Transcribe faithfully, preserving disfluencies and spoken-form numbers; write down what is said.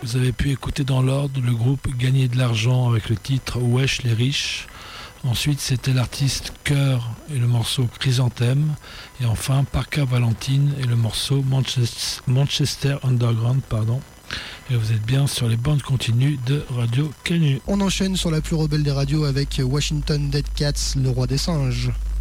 Vous avez pu écouter dans l'ordre le groupe Gagner de l'argent avec le titre Wesh les riches. Ensuite, c'était l'artiste Cœur et le morceau Chrysanthème. Et enfin, Parka Valentine et le morceau Manchester, Manchester Underground. Pardon. Et vous êtes bien sur les bandes continues de Radio Canu. On enchaîne sur la plus rebelle des radios avec Washington Dead Cats, le roi des singes.